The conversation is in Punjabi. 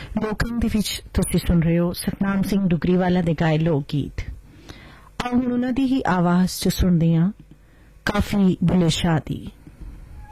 ਲੋਕਾਂ ਦੇ ਵਿੱਚ ਤੁਸੀਂ ਸੁਣ ਰਹੇ ਹੋ ਸਤਨਾਮ ਸਿੰਘ ਡੁਗਰੀਵਾਲਾ ਦੇ ਗਾਏ ਲੋਕ ਗੀਤ। ਆਓ ਹੁਣ ਉਹਨਾਂ ਦੀ ਹੀ ਆਵਾਜ਼ 'ਚ ਸੁਣਦੇ ਹਾਂ ਕਾਫੀ ਬੁੱਲੇ ਸ਼ਾਹ ਦੀ।